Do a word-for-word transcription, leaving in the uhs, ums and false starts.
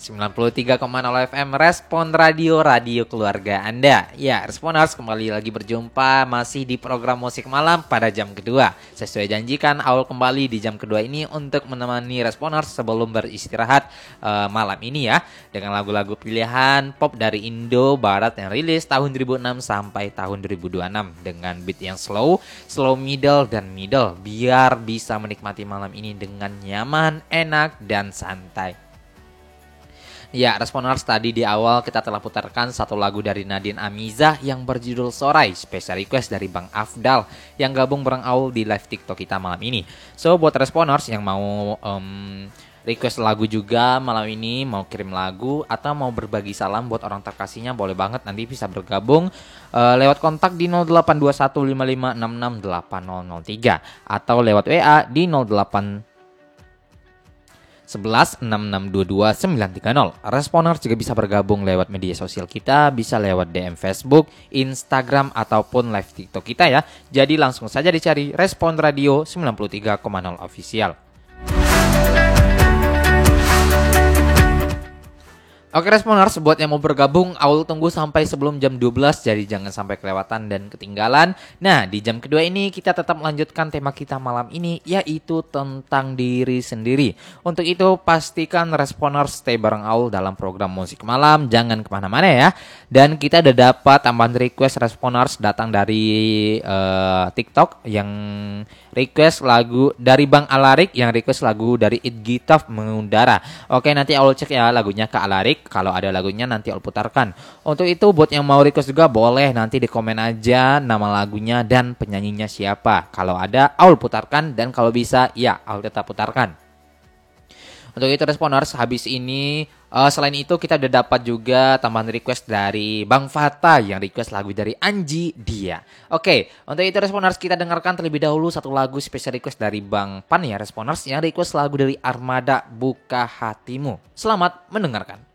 sembilan puluh tiga koma nol F M Respon Radio, radio keluarga Anda. Ya, Responers kembali lagi berjumpa masih di program musik malam pada jam kedua. Sesuai janjikan, Aul kembali di jam kedua ini untuk menemani Responers sebelum beristirahat uh, malam ini ya, dengan lagu-lagu pilihan pop dari Indo Barat yang rilis tahun dua ribu enam sampai tahun dua ribu dua puluh enam dengan beat yang slow, slow middle dan middle, biar bisa menikmati malam ini dengan nyaman, enak dan santai. Ya, Responers, tadi di awal kita telah putarkan satu lagu dari Nadine Amizah yang berjudul Sorai, special request dari Bang Afdal yang gabung bareng Aul di live TikTok kita malam ini. So, buat Responers yang mau um, request lagu juga malam ini, mau kirim lagu atau mau berbagi salam buat orang terkasihnya, boleh banget, nanti bisa bergabung uh, lewat kontak di nol delapan dua satu lima lima enam enam delapan nol nol tiga atau lewat W A di nol delapan sebelas enam enam dua dua sembilan tiga nol. Responers juga bisa bergabung lewat media sosial kita, bisa lewat D M Facebook, Instagram ataupun live TikTok kita ya. Jadi langsung saja dicari Respon Radio sembilan puluh tiga koma nol Official. Oke Responers, buat yang mau bergabung, Aul tunggu sampai sebelum jam dua belas, jadi jangan sampai kelewatan dan ketinggalan. Nah, di jam kedua ini kita tetap melanjutkan tema kita malam ini, yaitu tentang diri sendiri. Untuk itu, pastikan Responers stay bareng Aul dalam program musik malam, jangan kemana-mana ya. Dan kita udah dapat tambahan request Responers datang dari uh, TikTok yang request lagu dari Bang Alarik, yang request lagu dari It Gitaf Mengudara. Oke, nanti Aul cek ya lagunya ke Alarik. Kalau ada lagunya nanti Aul putarkan. Untuk itu buat yang mau request juga boleh, nanti di komen aja nama lagunya dan penyanyinya siapa. Kalau ada Aul putarkan, dan kalau bisa ya Aul tetap putarkan. Untuk itu Responers, habis ini uh, selain itu kita udah dapat juga tambahan request dari Bang Fata yang request lagu dari Anji Dia. Oke, untuk itu Responers, kita dengarkan terlebih dahulu satu lagu special request dari Bang Pan ya Responers, yang request lagu dari Armada Buka Hatimu. Selamat mendengarkan.